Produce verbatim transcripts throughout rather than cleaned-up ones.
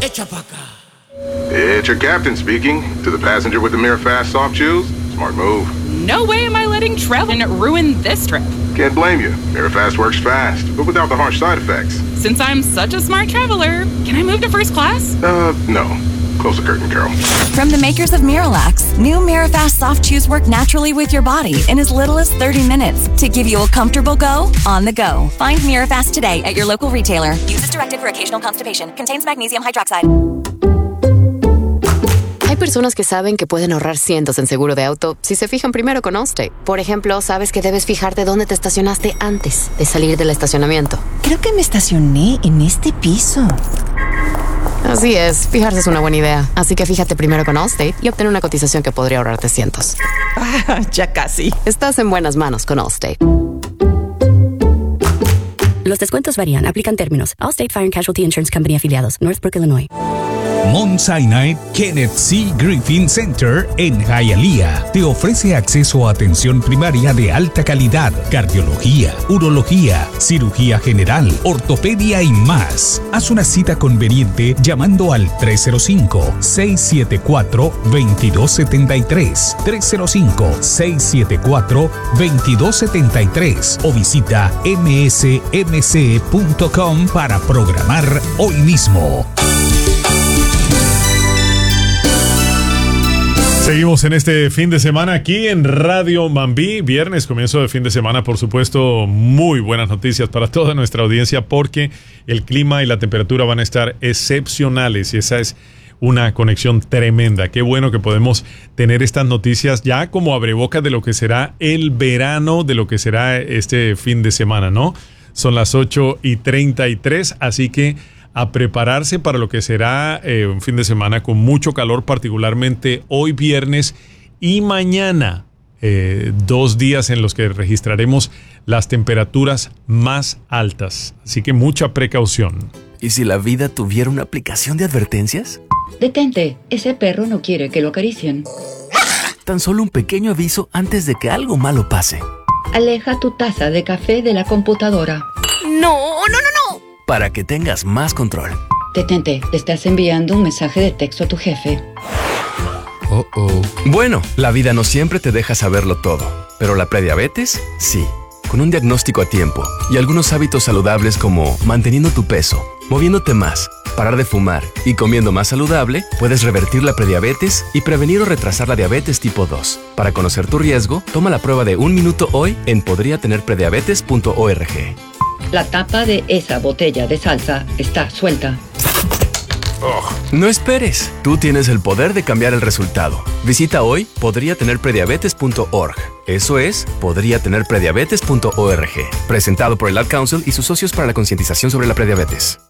Echa pa' acá. It's your captain speaking. To the passenger with the Mirafast soft chews, smart move. No way am I letting travel ruin this trip. Can't blame you. Mirafast works fast, but without the harsh side effects. Since I'm such a smart traveler, can I move to first class? Uh, no. Close the curtain, Carol. From the makers of Miralax, new Mirafast soft chews work naturally with your body in as little as thirty minutes to give you a comfortable go on the go. Find Mirafast today at your local retailer. Use as directed for occasional constipation. Contains magnesium hydroxide. Hay personas que saben que pueden ahorrar cientos en seguro de auto si se fijan primero con Allstate. Por ejemplo, sabes que debes fijarte dónde te estacionaste antes de salir del estacionamiento. Creo que me estacioné en este piso. Así es, fijarse es una buena idea. Así que fíjate primero con Allstate y obtén una cotización que podría ahorrarte cientos. Ah, ya casi. Estás en buenas manos con Allstate. Los descuentos varían. Aplican términos. Allstate Fire and Casualty Insurance Company afiliados. Northbrook, Illinois. Mount Sinai Kenneth C. Griffin Center en Hialeah te ofrece acceso a atención primaria de alta calidad, cardiología, urología, cirugía general, ortopedia y más. Haz una cita conveniente llamando al tres cero cinco, seis siete cuatro, dos dos siete tres, tres cero cinco, seis siete cuatro, dos dos siete tres o visita m s m c punto com para programar hoy mismo. Seguimos en este fin de semana aquí en Radio Mambí. Viernes, comienzo de fin de semana, por supuesto, muy buenas noticias para toda nuestra audiencia porque el clima y la temperatura van a estar excepcionales y esa es una conexión tremenda. Qué bueno que podemos tener estas noticias ya como abrebocas de lo que será el verano, de lo que será este fin de semana, ¿no? Son las ocho y treinta y tres, así que a prepararse para lo que será eh, un fin de semana con mucho calor, particularmente hoy viernes y mañana, eh, dos días en los que registraremos las temperaturas más altas. Así que mucha precaución. ¿Y si la vida tuviera una aplicación de advertencias? Detente, ese perro no quiere que lo acaricien. Tan solo un pequeño aviso antes de que algo malo pase. Aleja tu taza de café de la computadora. ¡No, no, no, no! Para que tengas más control. Detente, te estás enviando un mensaje de texto a tu jefe. Oh, oh. Bueno, la vida no siempre te deja saberlo todo, pero la prediabetes, sí. Con un diagnóstico a tiempo y algunos hábitos saludables como manteniendo tu peso, moviéndote más, parar de fumar y comiendo más saludable, puedes revertir la prediabetes y prevenir o retrasar la diabetes tipo dos. Para conocer tu riesgo, toma la prueba de un minuto hoy en podría tener prediabetes punto org. La tapa de esa botella de salsa está suelta. Oh. No esperes. Tú tienes el poder de cambiar el resultado. Visita hoy podría tener prediabetes punto org. Eso es podría tener prediabetes punto org. Presentado por el Ad Council y sus socios para la concientización sobre la prediabetes.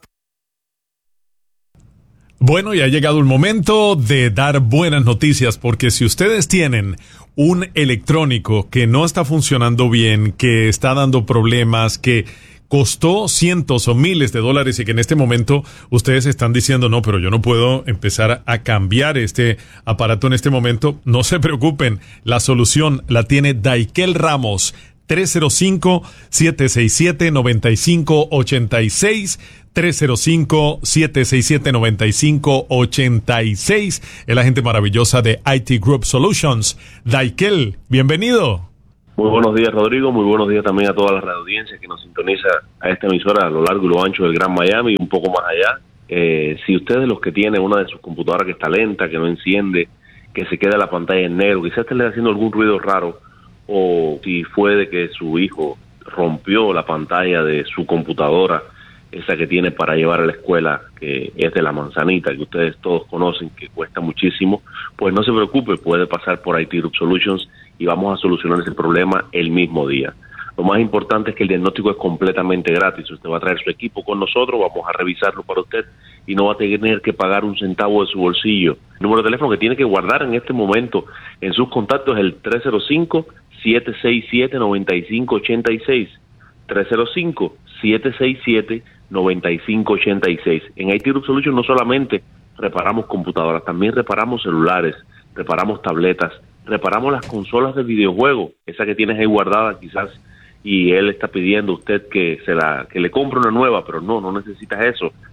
Bueno, y ha llegado el momento de dar buenas noticias, porque si ustedes tienen un electrónico que no está funcionando bien, que está dando problemas, que costó cientos o miles de dólares y que en este momento ustedes están diciendo, no, pero yo no puedo empezar a cambiar este aparato en este momento, no se preocupen, la solución la tiene Daikel Ramos. tres cero cinco, siete seis siete, nueve cinco ocho seis, tres cero cinco, siete seis siete, nueve cinco ocho seis, es la gente maravillosa de I T Group Solutions. Daikel, bienvenido. Muy buenos días, Rodrigo. Muy buenos días también a toda la radioaudiencia que nos sintoniza a esta emisora a lo largo y lo ancho del Gran Miami y un poco más allá. Eh, si ustedes los que tienen una de sus computadoras que está lenta, que no enciende, que se queda la pantalla en negro, quizás esté haciendo algún ruido raro, o si fue de que su hijo rompió la pantalla de su computadora, esa que tiene para llevar a la escuela, que es de la manzanita, que ustedes todos conocen, que cuesta muchísimo, pues no se preocupe, puede pasar por I T Group Solutions y vamos a solucionar ese problema el mismo día. Lo más importante es que el diagnóstico es completamente gratis. Usted va a traer su equipo con nosotros, vamos a revisarlo para usted y no va a tener que pagar un centavo de su bolsillo. El número de teléfono que tiene que guardar en este momento en sus contactos es el tres cero cinco, siete seis siete, nueve cinco ocho seis. tres cero cinco, siete seis siete, nueve cinco ocho seis. En I T Group Solutions no solamente reparamos computadoras, también reparamos celulares, reparamos tabletas, reparamos las consolas de videojuegos, esa que tienes ahí guardada quizás, y él está pidiendo a usted que se la que le compre una nueva, pero no, no necesitas eso.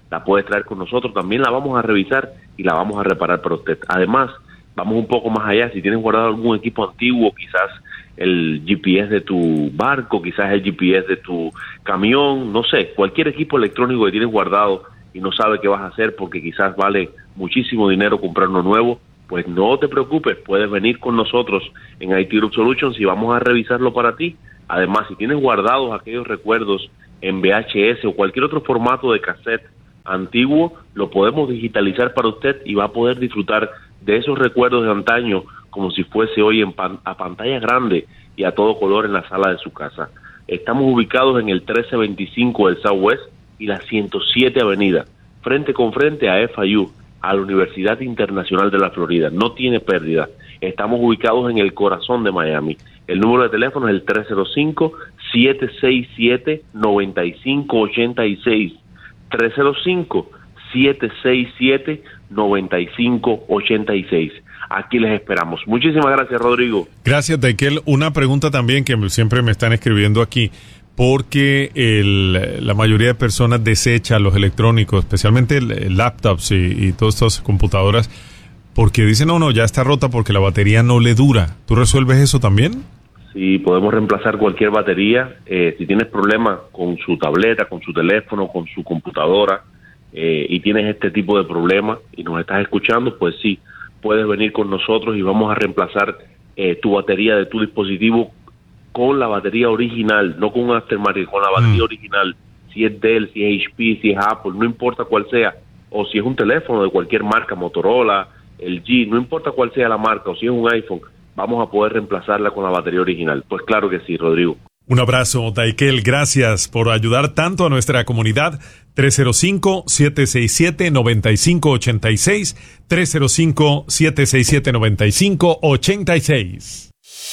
la puede traer con nosotros, también la vamos a revisar y la vamos a reparar para usted. Además, vamos un poco más allá, si tienes guardado algún equipo antiguo, quizás el G P S de tu barco, quizás el G P S de tu camión, no sé, cualquier equipo electrónico que tienes guardado y no sabes qué vas a hacer porque quizás vale muchísimo dinero comprar uno nuevo, pues no te preocupes, puedes venir con nosotros en I T Group Solutions y vamos a revisarlo para ti. Además, si tienes guardados aquellos recuerdos en V H S o cualquier otro formato de cassette antiguo, lo podemos digitalizar para usted y va a poder disfrutar de esos recuerdos de antaño como si fuese hoy en pan, a pantalla grande y a todo color en la sala de su casa. Estamos ubicados en el trece veinticinco del Southwest y la ciento siete Avenida, frente con frente a F I U, a la Universidad Internacional de la Florida. No tiene pérdida. Estamos ubicados en el corazón de Miami. El número de teléfono es el tres cero cinco, siete seis siete, nueve cinco ocho seis. tres cero cinco, siete seis siete, nueve cinco ocho seis. Aquí les esperamos. Muchísimas gracias, Rodrigo. Gracias, Daikel. Una pregunta también que siempre me están escribiendo aquí, porque el, la mayoría de personas desecha los electrónicos, especialmente el, el laptops y, y todas estas computadoras, porque dicen, no, no, ya está rota porque la batería no le dura. ¿Tú resuelves eso también? Sí, podemos reemplazar cualquier batería. Eh, si tienes problemas con su tableta, con su teléfono, con su computadora, eh, y tienes este tipo de problemas y nos estás escuchando, pues sí, puedes venir con nosotros y vamos a reemplazar eh, tu batería de tu dispositivo con la batería original, no con un aftermarket, con la batería mm. original. Si es Dell, si es H P, si es Apple, no importa cuál sea, o si es un teléfono de cualquier marca, Motorola, L G, no importa cuál sea la marca, o si es un iPhone, vamos a poder reemplazarla con la batería original. Pues claro que sí, Rodrigo. Un abrazo, Daikel. Gracias por ayudar tanto a nuestra comunidad. tres cero cinco, siete seis siete, nueve cinco ocho seis, tres cero cinco, siete seis siete, nueve cinco ocho seis.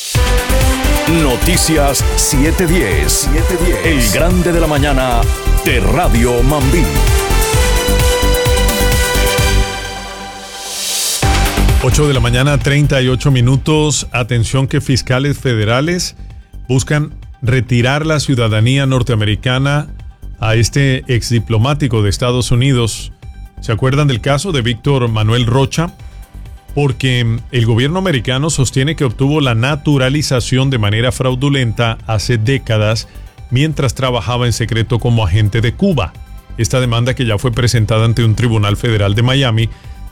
Noticias siete diez. El grande de la mañana de Radio Mambí. ocho de la mañana, treinta y ocho minutos. Atención que fiscales federales buscan retirar la ciudadanía norteamericana a este exdiplomático de Estados Unidos. ¿Se acuerdan del caso de Víctor Manuel Rocha? Porque el gobierno americano sostiene que obtuvo la naturalización de manera fraudulenta hace décadas mientras trabajaba en secreto como agente de Cuba. Esta demanda, que ya fue presentada ante un tribunal federal de Miami,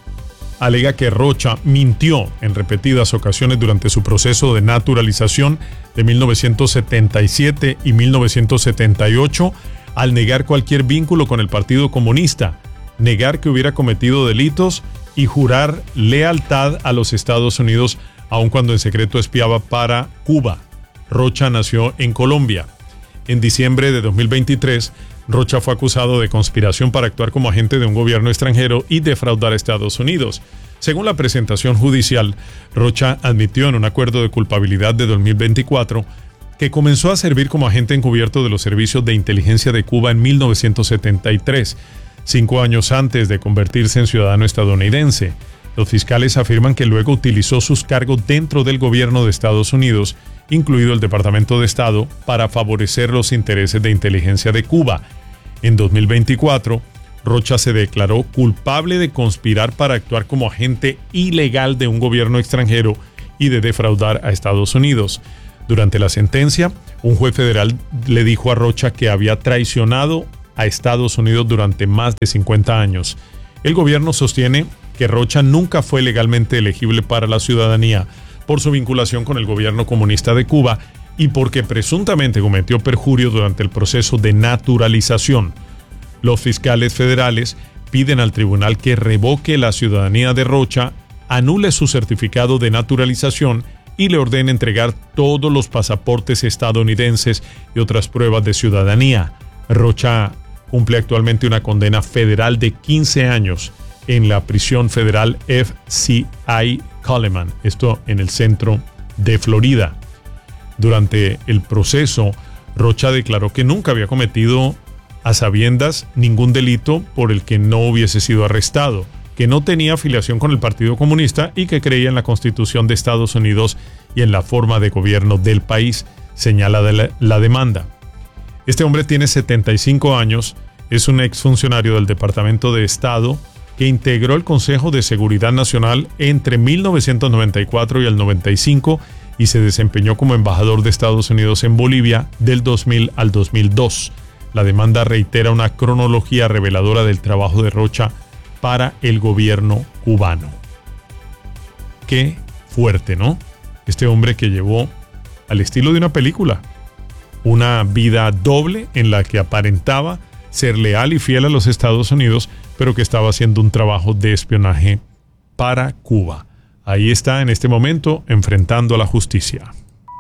alega que Rocha mintió en repetidas ocasiones durante su proceso de naturalización de mil novecientos setenta y siete y mil novecientos setenta y ocho al negar cualquier vínculo con el Partido Comunista, negar que hubiera cometido delitos y jurar lealtad a los Estados Unidos, aun cuando en secreto espiaba para Cuba. Rocha nació en Colombia. En diciembre de dos mil veintitrés, Rocha fue acusado de conspiración para actuar como agente de un gobierno extranjero y defraudar a Estados Unidos. Según la presentación judicial, Rocha admitió en un acuerdo de culpabilidad de dos mil veinticuatro que comenzó a servir como agente encubierto de los servicios de inteligencia de Cuba en mil novecientos setenta y tres, cinco años antes de convertirse en ciudadano estadounidense. Los fiscales afirman que luego utilizó sus cargos dentro del gobierno de Estados Unidos, incluido el Departamento de Estado, para favorecer los intereses de inteligencia de Cuba. En dos mil veinticuatro, Rocha se declaró culpable de conspirar para actuar como agente ilegal de un gobierno extranjero y de defraudar a Estados Unidos. Durante la sentencia, un juez federal le dijo a Rocha que había traicionado a Estados Unidos durante más de cincuenta años. El gobierno sostiene que Rocha nunca fue legalmente elegible para la ciudadanía por su vinculación con el gobierno comunista de Cuba y porque presuntamente cometió perjurio durante el proceso de naturalización. Los fiscales federales piden al tribunal que revoque la ciudadanía de Rocha, anule su certificado de naturalización y le ordene entregar todos los pasaportes estadounidenses y otras pruebas de ciudadanía. Rocha cumple actualmente una condena federal de quince años en la prisión federal F C I Coleman, esto en el centro de Florida. Durante el proceso, Rocha declaró que nunca había cometido a sabiendas ningún delito por el que no hubiese sido arrestado, que no tenía afiliación con el Partido Comunista y que creía en la Constitución de Estados Unidos y en la forma de gobierno del país, señala de la, la demanda. Este hombre tiene setenta y cinco años, es un exfuncionario del Departamento de Estado que integró el Consejo de Seguridad Nacional entre mil novecientos noventa y cuatro y el noventa y cinco y se desempeñó como embajador de Estados Unidos en Bolivia del dos mil al dos mil dos. La demanda reitera una cronología reveladora del trabajo de Rocha para el gobierno cubano. Qué fuerte, ¿no? Este hombre que llevó, al estilo de una película, una vida doble en la que aparentaba ser leal y fiel a los Estados Unidos, pero que estaba haciendo un trabajo de espionaje para Cuba. Ahí está en este momento enfrentando a la justicia.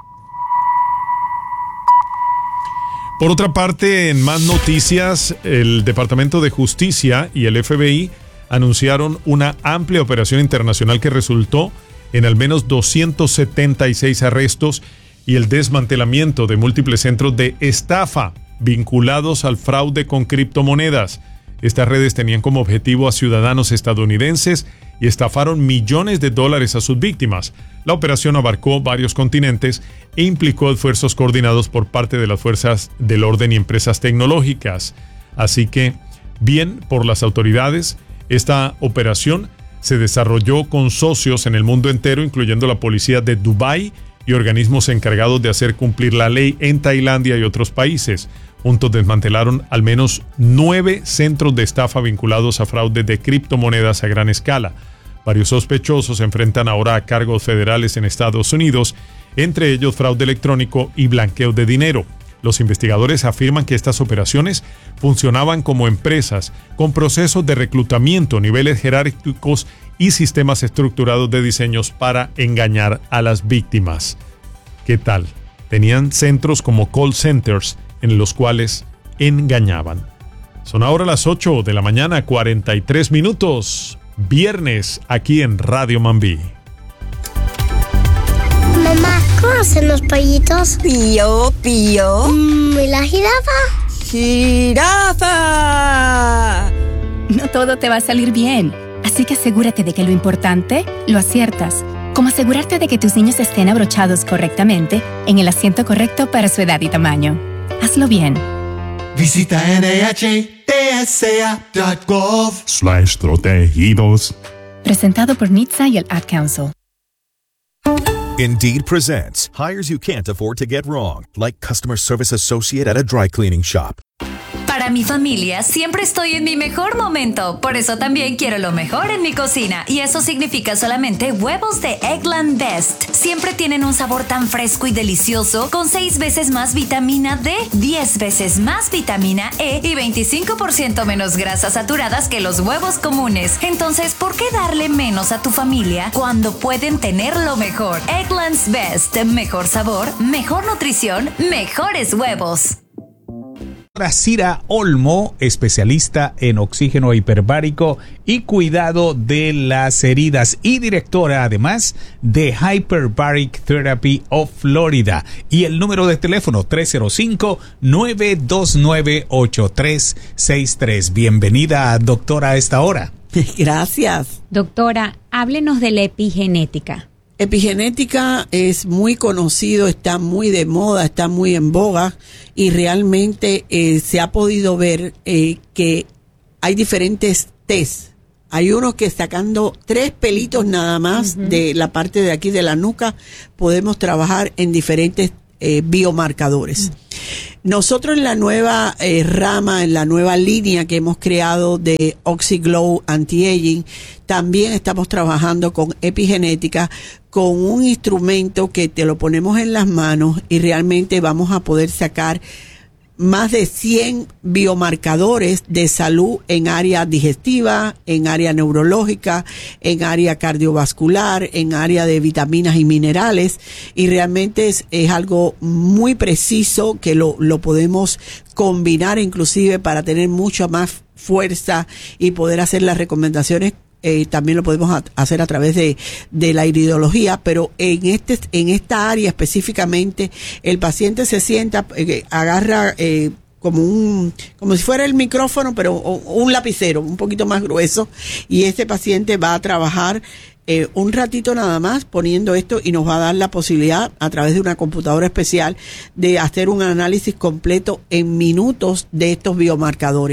Por otra parte, en más noticias, el Departamento de Justicia y el F B I anunciaron una amplia operación internacional que resultó en al menos doscientos setenta y seis arrestos y el desmantelamiento de múltiples centros de estafa vinculados al fraude con criptomonedas. Estas redes tenían como objetivo a ciudadanos estadounidenses y estafaron millones de dólares a sus víctimas. La operación abarcó varios continentes e implicó esfuerzos coordinados por parte de las fuerzas del orden y empresas tecnológicas. Así que, bien por las autoridades, esta operación se desarrolló con socios en el mundo entero, incluyendo la policía de Dubái y organismos encargados de hacer cumplir la ley en Tailandia y otros países. Juntos desmantelaron al menos nueve centros de estafa vinculados a fraude de criptomonedas a gran escala. Varios sospechosos se enfrentan ahora a cargos federales en Estados Unidos, entre ellos fraude electrónico y blanqueo de dinero. Los investigadores afirman que estas operaciones funcionaban como empresas, con procesos de reclutamiento, niveles jerárquicos y sistemas estructurados de diseños para engañar a las víctimas. ¿Qué tal? Tenían centros como call centers en los cuales engañaban. Son ahora las ocho de la mañana, cuarenta y tres minutos. Viernes, aquí en Radio Mambí. Mamá, ¿cómo hacen los pollitos? Pío, pío. Mm, ¿Y la jirafa? ¡Jirafa! No todo te va a salir bien, así que asegúrate de que lo importante lo aciertas, como asegurarte de que tus niños estén abrochados correctamente en el asiento correcto para su edad y tamaño. Hazlo bien. Visita N H T S A punto gov slash protegidos. Presentado por N H T S A y el Ad Council. Indeed presents hires you can't afford to get wrong, like customer service associate at a dry cleaning shop. Para mi familia siempre estoy en mi mejor momento, por eso también quiero lo mejor en mi cocina, y eso significa solamente huevos de Eggland Best. Siempre tienen un sabor tan fresco y delicioso, con seis veces más vitamina D, diez veces más vitamina E y veinticinco por ciento menos grasas saturadas que los huevos comunes. Entonces, ¿por qué darle menos a tu familia cuando pueden tener lo mejor? Eggland's Best, mejor sabor, mejor nutrición, mejores huevos. Cira Olmo, especialista en oxígeno hiperbárico y cuidado de las heridas y directora además de Hyperbaric Therapy of Florida, y el número de teléfono tres cero cinco, nueve dos nueve, ocho tres seis tres. Bienvenida, doctora, a esta hora. Gracias. Doctora, háblenos de la epigenética. Epigenética es muy conocido, está muy de moda, está muy en boga, y realmente eh, se ha podido ver eh, que hay diferentes test. Hay unos que sacando tres pelitos nada más uh-huh. de la parte de aquí de la nuca, podemos trabajar en diferentes eh, biomarcadores. Uh-huh. Nosotros en la nueva eh, rama, en la nueva línea que hemos creado de OxyGlow Anti-Aging, también estamos trabajando con epigenética, con un instrumento que te lo ponemos en las manos y realmente vamos a poder sacar más de cien biomarcadores de salud en área digestiva, en área neurológica, en área cardiovascular, en área de vitaminas y minerales, y realmente es, es algo muy preciso que lo, lo podemos combinar inclusive para tener mucha más fuerza y poder hacer las recomendaciones. Eh, también lo podemos a, hacer a través de, de la iridología, pero en este en esta área específicamente el paciente se sienta, eh, agarra eh, como un como si fuera el micrófono, pero un lapicero un poquito más grueso, y este paciente va a trabajar eh, un ratito nada más poniendo esto, y nos va a dar la posibilidad a través de una computadora especial de hacer un análisis completo en minutos de estos biomarcadores.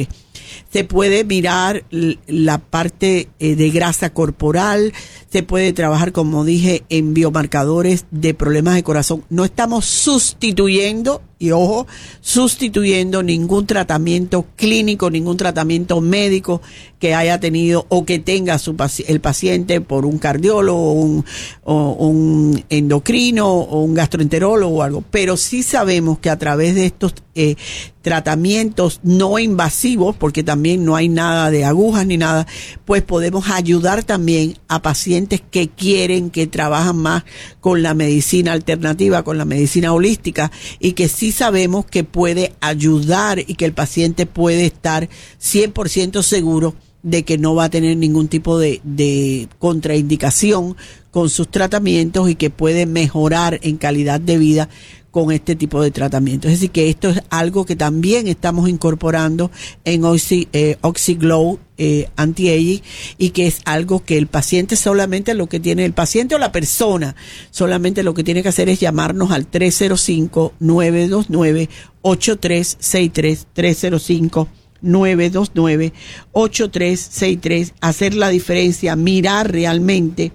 Se puede mirar la parte eh, de grasa corporal, se puede trabajar, como dije, en biomarcadores de problemas de corazón. No estamos sustituyendo, y ojo, sustituyendo ningún tratamiento clínico, ningún tratamiento médico que haya tenido o que tenga su paci- el paciente por un cardiólogo, un, o un endocrino o un gastroenterólogo o algo. Pero sí sabemos que a través de estos eh, tratamientos no invasivos, porque también no hay nada de agujas ni nada, pues podemos ayudar también a pacientes que quieren, que trabajan más con la medicina alternativa, con la medicina holística, y que sí sabemos que puede ayudar y que el paciente puede estar cien por ciento seguro de que no va a tener ningún tipo de, de contraindicación con sus tratamientos y que puede mejorar en calidad de vida con este tipo de tratamiento. Es decir, que esto es algo que también estamos incorporando en Oxy, eh, OxyGlow eh, Anti-Aging, y que es algo que el paciente solamente lo que tiene, el paciente o la persona solamente lo que tiene que hacer es llamarnos al tres cero cinco, nueve dos nueve, ocho tres seis tres, tres cero cinco, nueve dos nueve, ocho tres seis tres, hacer la diferencia, mirar realmente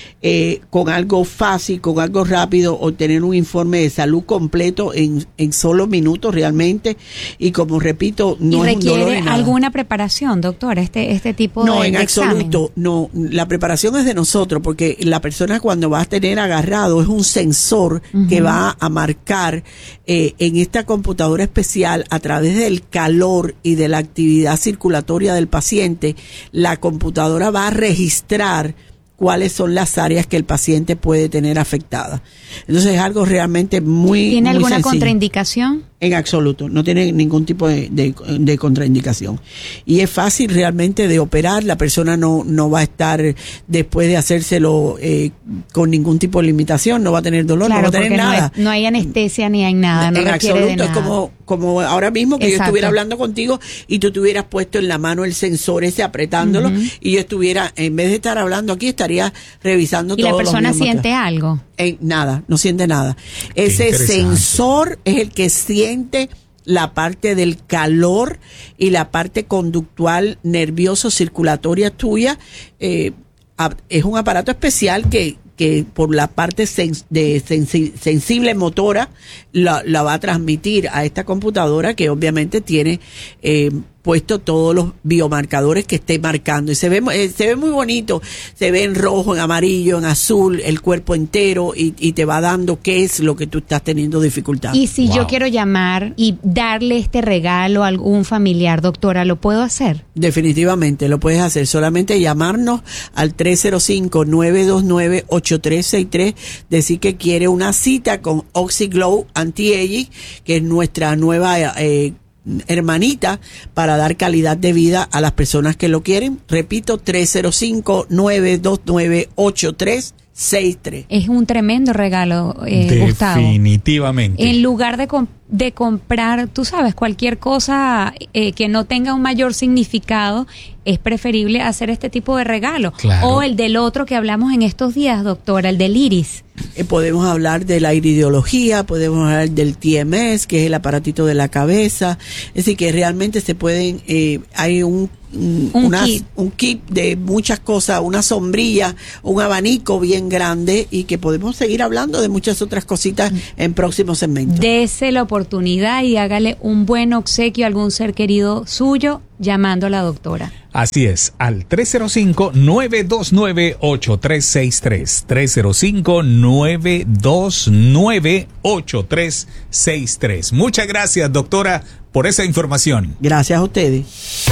Eh, con algo fácil, con algo rápido, obtener un informe de salud completo en, en solo minutos realmente, y como repito, no es un dolor ¿Requiere de nada. alguna preparación, doctora, este este tipo No, de, en de absoluto, examen? no, la preparación es de nosotros, porque la persona cuando va a tener agarrado es un sensor Uh-huh. que va a marcar eh, en esta computadora especial, a través del calor y de la actividad circulatoria del paciente, la computadora va a registrar cuáles son las áreas que el paciente puede tener afectadas. Entonces es algo realmente muy ¿Tiene muy alguna sencillo. contraindicación? En absoluto, no tiene ningún tipo de, de, de contraindicación. Y es fácil realmente de operar, la persona no, no va a estar, después de hacérselo eh, con ningún tipo de limitación, no va a tener dolor, Claro, no va a tener porque no, nada. es- no hay anestesia ni hay nada, no En requiere de absoluto, es nada. como, como ahora mismo que yo Exacto. estuviera hablando contigo y tú tuvieras puesto en la mano el sensor ese apretándolo, Ujú. y yo estuviera, en vez de estar hablando aquí, estaría revisando ¿Y todos la los persona biomarcadores. siente algo? Eh, nada, no siente nada. Ese interesante. sensor es el que siente la parte del calor y la parte conductual nervioso circulatoria tuya. Eh, a- es un aparato especial que que por la parte sens- de sensi- sensible motora la, la va a transmitir a esta computadora, que obviamente tiene eh, puesto todos los biomarcadores que esté marcando, y se ve eh, se ve muy bonito, se ve en rojo, en amarillo, en azul, el cuerpo entero, y, y te va dando qué es lo que tú estás teniendo dificultad. Y si yo quiero llamar y darle este regalo a algún familiar, doctora, ¿lo puedo hacer? Definitivamente lo puedes hacer, solamente llamarnos al tres cero cinco, nueve dos nueve, ocho tres seis tres, decir que quiere una cita con OxyGlow Anti-Aging, que es nuestra nueva eh, hermanita para dar calidad de vida a las personas que lo quieren. Repito, tres cero cinco, nueve dos nueve, ocho tres seis tres. Es un tremendo regalo, eh, Gustavo. Definitivamente. En lugar de, com- de comprar, tú sabes, cualquier cosa eh, que no tenga un mayor significado, es preferible hacer este tipo de regalo. Claro. O el del otro que hablamos en estos días, doctora, el del iris. Eh, podemos hablar de la iridiología, podemos hablar del T M S, que es el aparatito de la cabeza. Es decir, que realmente se pueden, eh, hay un, un, Un unas- kit. un kit de muchas cosas, una sombrilla, un abanico bien grande, y que podemos seguir hablando de muchas otras cositas en próximos segmentos. Dese la oportunidad y hágale un buen obsequio a algún ser querido suyo llamando a la doctora. Así es, al tres cero cinco, nueve dos nueve, ocho tres seis tres, tres cero cinco, nueve dos nueve, ocho tres seis tres. Muchas gracias, doctora, por esa información. Gracias a ustedes.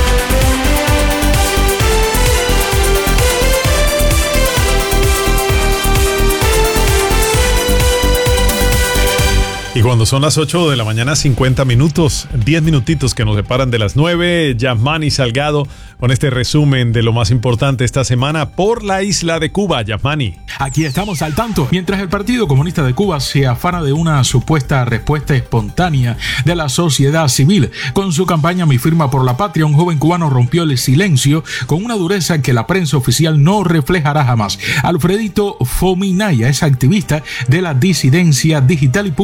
Y cuando son las ocho de la mañana, cincuenta minutos, diez minutitos que nos separan de las nueve, Yasmani Salgado con este resumen de lo más importante esta semana por la isla de Cuba. Yasmani. Aquí estamos al tanto. Mientras el Partido Comunista de Cuba se afana de una supuesta respuesta espontánea de la sociedad civil, con su campaña Mi Firma por la Patria, un joven cubano rompió el silencio con una dureza que la prensa oficial no reflejará jamás. Alfredito Fominaya es activista de la disidencia digital y publicó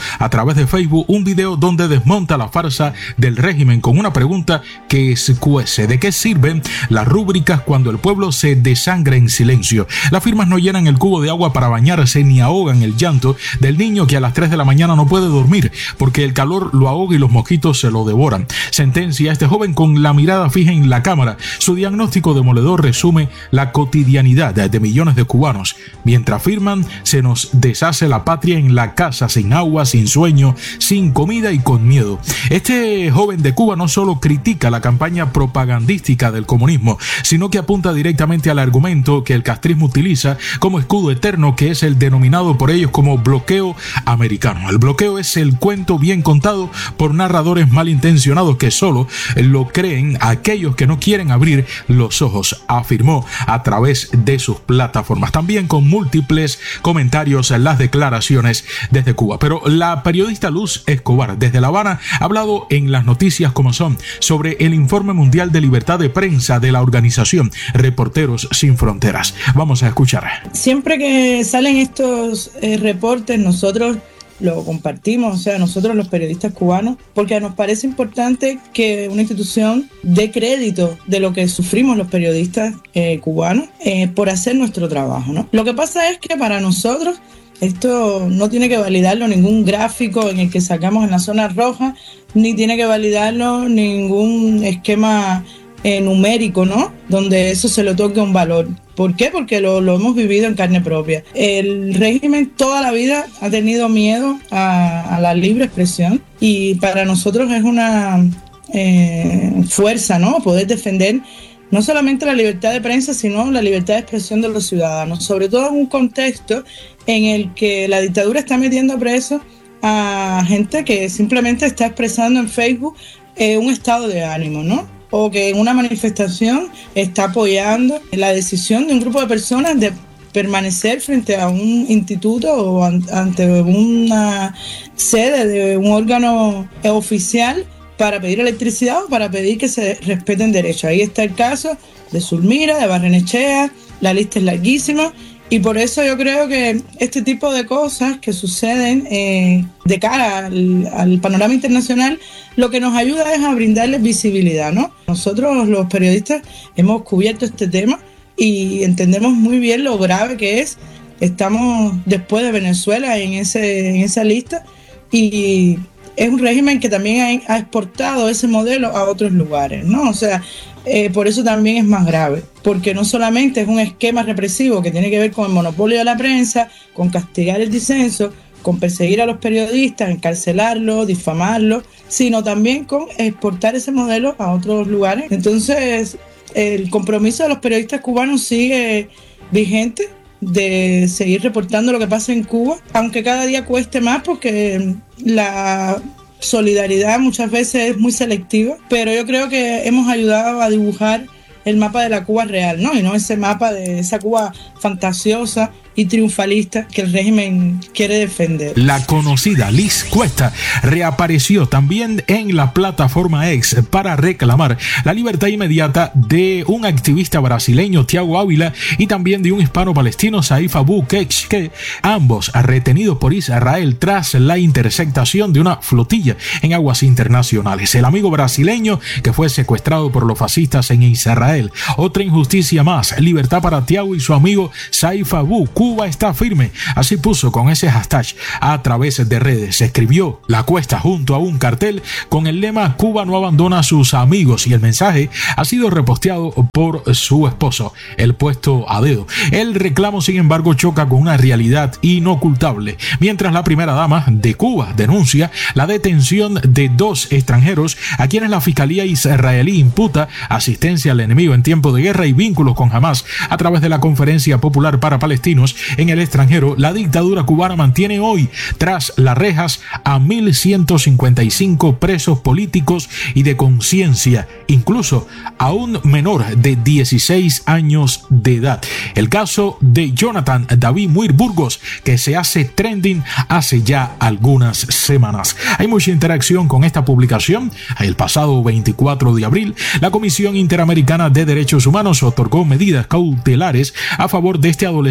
a través de Facebook un video donde desmonta la farsa del régimen con una pregunta que escuece: ¿de qué sirven las rúbricas cuando el pueblo se desangra en silencio? Las firmas no llenan el cubo de agua para bañarse ni ahogan el llanto del niño que a las tres de la mañana no puede dormir porque el calor lo ahoga y los mosquitos se lo devoran. Sentencia a este joven con la mirada fija en la cámara. Su diagnóstico demoledor resume la cotidianidad de millones de cubanos. Mientras firman, se nos deshace la patria en la casa, sin agua, sin sueño, sin comida y con miedo. Este joven de Cuba no solo critica la campaña propagandística del comunismo, sino que apunta directamente al argumento que el castrismo utiliza como escudo eterno, que es el denominado por ellos como bloqueo americano. El bloqueo es el cuento bien contado por narradores malintencionados que solo lo creen aquellos que no quieren abrir los ojos, afirmó a través de sus plataformas, también con múltiples comentarios en las declaraciones desde Cuba. Pero la periodista Luz Escobar desde La Habana ha hablado en las noticias como son sobre el Informe Mundial de Libertad de Prensa de la organización Reporteros Sin Fronteras. Vamos a escuchar. Siempre que salen estos eh, reportes, nosotros lo compartimos, o sea, nosotros los periodistas cubanos, porque nos parece importante que una institución dé crédito de lo que sufrimos los periodistas eh, cubanos eh, por hacer nuestro trabajo, ¿no? Lo que pasa es que para nosotros esto no tiene que validarlo ningún gráfico en el que sacamos en la zona roja, ni tiene que validarlo ningún esquema eh, numérico, ¿no? Donde eso se le otorgue un valor. ¿Por qué? Porque lo, lo hemos vivido en carne propia. El régimen toda la vida ha tenido miedo a, a la libre expresión y para nosotros es una eh, fuerza, ¿no? Poder defender no solamente la libertad de prensa, sino la libertad de expresión de los ciudadanos, sobre todo en un contexto en el que la dictadura está metiendo preso a gente que simplemente está expresando en Facebook eh, un estado de ánimo, ¿no? O que en una manifestación está apoyando la decisión de un grupo de personas de permanecer frente a un instituto o an- ante una sede de un órgano oficial para pedir electricidad o para pedir que se respeten derechos. Ahí está el caso de Zulmira, de Barrenechea, la lista es larguísima. Y por eso yo creo que este tipo de cosas que suceden eh, de cara al, al panorama internacional, lo que nos ayuda es a brindarles visibilidad, ¿no? Nosotros los periodistas hemos cubierto este tema y entendemos muy bien lo grave que es. Estamos después de Venezuela en, ese, en esa lista y es un régimen que también ha, ha exportado ese modelo a otros lugares, ¿no? O sea, Eh, por eso también es más grave, porque no solamente es un esquema represivo que tiene que ver con el monopolio de la prensa, con castigar el disenso, con perseguir a los periodistas, encarcelarlos, difamarlos, sino también con exportar ese modelo a otros lugares. Entonces, el compromiso de los periodistas cubanos sigue vigente de seguir reportando lo que pasa en Cuba, aunque cada día cueste más porque la solidaridad muchas veces es muy selectiva, pero yo creo que hemos ayudado a dibujar el mapa de la Cuba real, ¿no? Y no ese mapa de esa Cuba fantasiosa y triunfalista que el régimen quiere defender. La conocida Liz Cuesta reapareció también en la plataforma X para reclamar la libertad inmediata de un activista brasileño, Tiago Ávila, y también de un hispano-palestino, Saif Abu Keshke, ambos retenidos por Israel tras la interceptación de una flotilla en aguas internacionales. El amigo brasileño que fue secuestrado por los fascistas en Israel. Otra injusticia más, libertad para Tiago y su amigo Saif Abu. Cuba está firme, así puso con ese hashtag a través de redes. Escribió La Cuesta junto a un cartel con el lema Cuba no abandona a sus amigos y el mensaje ha sido reposteado por su esposo, el puesto a dedo. El reclamo, sin embargo, choca con una realidad inocultable. Mientras la primera dama de Cuba denuncia la detención de dos extranjeros a quienes la Fiscalía israelí imputa asistencia al enemigo en tiempo de guerra y vínculos con Hamas a través de la Conferencia Popular para Palestinos en el extranjero, la dictadura cubana mantiene hoy tras las rejas a mil ciento cincuenta y cinco presos políticos y de conciencia, incluso a un menor de dieciséis años de edad. El caso de Jonathan David Muir Burgos, que se hace trending hace ya algunas semanas. Hay mucha interacción con esta publicación. El pasado veinticuatro de abril, la Comisión Interamericana de Derechos Humanos otorgó medidas cautelares a favor de este adolescente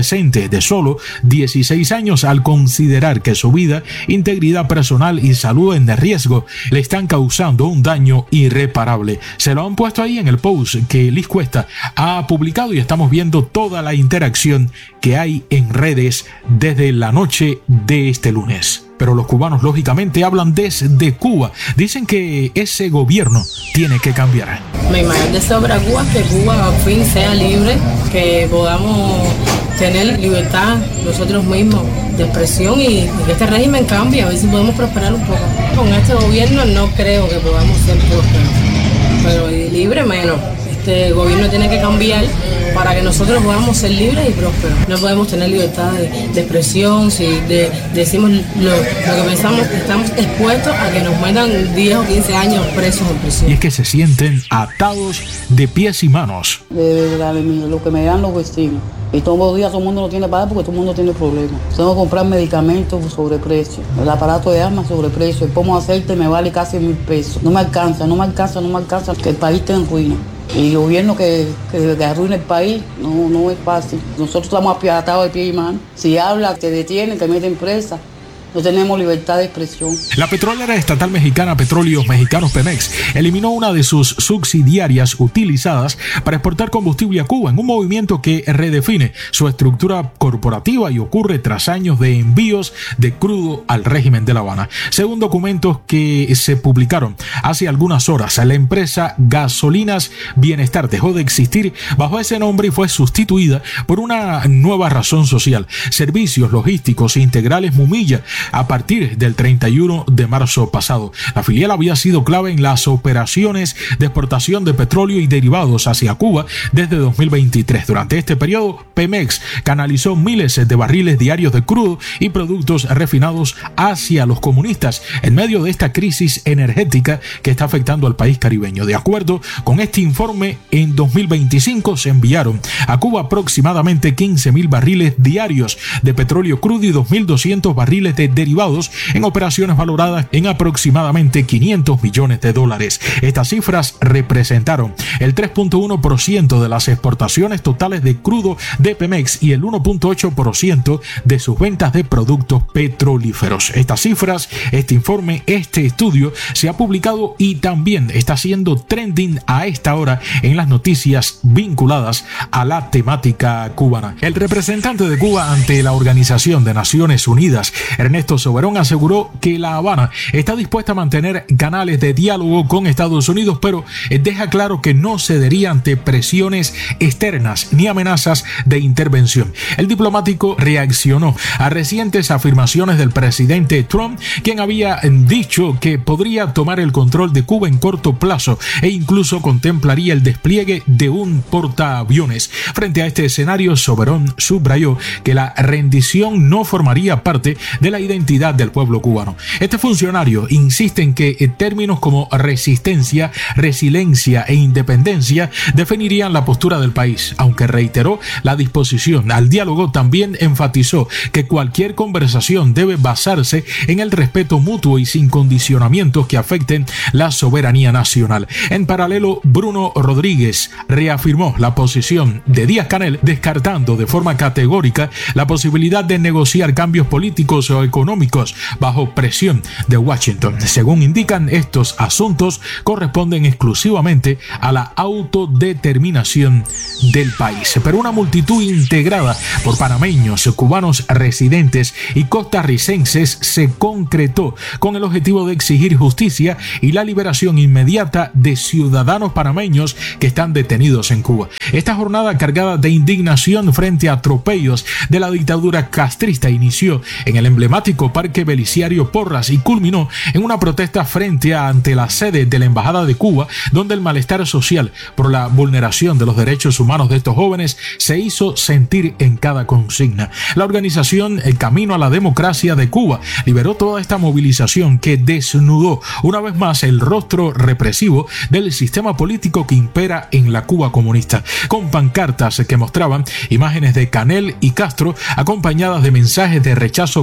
de solo dieciséis años al considerar que su vida, integridad personal y salud en riesgo le están causando un daño irreparable. Se lo han puesto ahí en el post que Liz Cuesta ha publicado y estamos viendo toda la interacción que hay en redes desde la noche de este lunes. Pero los cubanos lógicamente hablan desde Cuba. Dicen que ese gobierno tiene que cambiar. Mi mayor deseo para Cuba es que Cuba al fin sea libre, que podamos tener libertad nosotros mismos de expresión y que este régimen cambie, a ver si podemos prosperar un poco. Con este gobierno no creo que podamos ser prósperos, pero libre menos. Este gobierno tiene que cambiar para que nosotros podamos ser libres y prósperos. No podemos tener libertad de, de expresión, si de, decimos lo, lo que pensamos, estamos expuestos a que nos metan diez o quince años presos en prisión. Y es que se sienten atados de pies y manos. De verdad, lo que me dan los vecinos. Y todos los días todo el mundo no tiene para dar porque todo el mundo tiene problemas. Tengo que comprar medicamentos sobre precio. El aparato de armas sobre precio. El pomo de aceite me vale casi mil pesos. No me alcanza, no me alcanza, no me alcanza. Que el país esté en ruina. Y el gobierno que, que, que arruine el país no, no es fácil. Nosotros estamos apiatados de pie y mano. Si habla, te detienen, te meten presa. No tenemos libertad de expresión. La petrolera estatal mexicana Petróleos Mexicanos Pemex eliminó una de sus subsidiarias utilizadas para exportar combustible a Cuba en un movimiento que redefine su estructura corporativa y ocurre tras años de envíos de crudo al régimen de La Habana. Según documentos que se publicaron hace algunas horas, la empresa Gasolinas Bienestar dejó de existir bajo ese nombre y fue sustituida por una nueva razón social: Servicios Logísticos Integrales Mumilla. A partir del treinta y uno de marzo pasado, la filial había sido clave en las operaciones de exportación de petróleo y derivados hacia Cuba desde dos mil veintitrés. Durante este periodo, Pemex canalizó miles de barriles diarios de crudo y productos refinados hacia los comunistas en medio de esta crisis energética que está afectando al país caribeño. De acuerdo con este informe, en dos mil veinticinco se enviaron a Cuba aproximadamente quince mil barriles diarios de petróleo crudo y dos mil doscientos barriles de derivados en operaciones valoradas en aproximadamente quinientos millones de dólares. Estas cifras representaron el tres punto uno por ciento de las exportaciones totales de crudo de Pemex y el uno punto ocho por ciento de sus ventas de productos petrolíferos. Estas cifras, este informe, este estudio se ha publicado y también está siendo trending a esta hora en las noticias vinculadas a la temática cubana. El representante de Cuba ante la Organización de Naciones Unidas, Ernesto Soberón, aseguró que La Habana está dispuesta a mantener canales de diálogo con Estados Unidos, pero deja claro que no cedería ante presiones externas ni amenazas de intervención. El diplomático reaccionó a recientes afirmaciones del presidente Trump, quien había dicho que podría tomar el control de Cuba en corto plazo e incluso contemplaría el despliegue de un portaaviones. Frente a este escenario, Soberón subrayó que la rendición no formaría parte de la identidad del pueblo cubano. Este funcionario insiste en que términos como resistencia, resiliencia e independencia definirían la postura del país. Aunque reiteró la disposición al diálogo, también enfatizó que cualquier conversación debe basarse en el respeto mutuo y sin condicionamientos que afecten la soberanía nacional. En paralelo, Bruno Rodríguez reafirmó la posición de Díaz-Canel, descartando de forma categórica la posibilidad de negociar cambios políticos o económicos bajo presión de Washington. Según indican, estos asuntos corresponden exclusivamente a la autodeterminación del país. Pero una multitud integrada por panameños, cubanos residentes y costarricenses se concretó con el objetivo de exigir justicia y la liberación inmediata de ciudadanos panameños que están detenidos en Cuba. Esta jornada cargada de indignación frente a atropellos de la dictadura castrista inició en el emblemático Parque Belisario Porras y culminó en una protesta frente a ante la sede de la Embajada de Cuba, donde el malestar social por la vulneración de los derechos humanos de estos jóvenes se hizo sentir en cada consigna. La organización El Camino a la Democracia de Cuba liberó toda esta movilización que desnudó una vez más el rostro represivo del sistema político que impera en la Cuba comunista, con pancartas que mostraban imágenes de Canel y Castro acompañadas de mensajes de rechazo contundente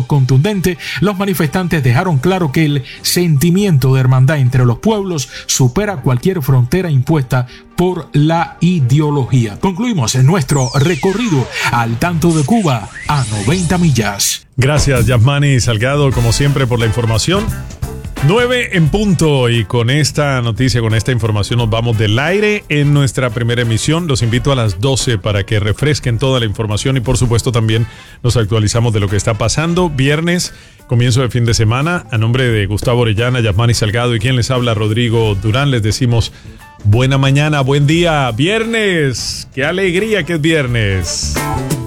contundente, los manifestantes dejaron claro que el sentimiento de hermandad entre los pueblos supera cualquier frontera impuesta por la ideología. Concluimos en nuestro recorrido al tanto de Cuba a noventa millas. Gracias, Yasmani Salgado, como siempre, por la información. nueve en punto, y con esta noticia, con esta información nos vamos del aire en nuestra primera emisión. Los invito a las doce para que refresquen toda la información y por supuesto también nos actualizamos de lo que está pasando. Viernes, comienzo de fin de semana. A nombre de Gustavo Orellana, Yasmani Salgado y quien les habla, Rodrigo Durán, les decimos buena mañana, buen día, viernes. ¡Qué alegría que es viernes!